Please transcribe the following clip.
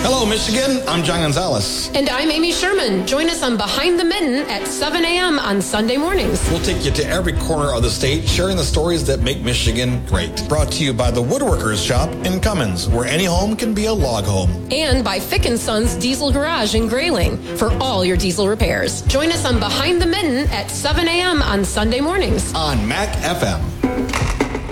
Hello, Michigan. I'm John Gonzalez. And I'm Amy Sherman. Join us on Behind the Mitten at 7 a.m. on Sunday mornings. We'll take you to every corner of the state, sharing the stories that make Michigan great. Brought to you by the Woodworkers Shop in Cummins, where any home can be a log home. And by Fick & Sons Diesel Garage in Grayling for all your diesel repairs. Join us on Behind the Mitten at 7 a.m. on Sunday mornings. On MAC FM.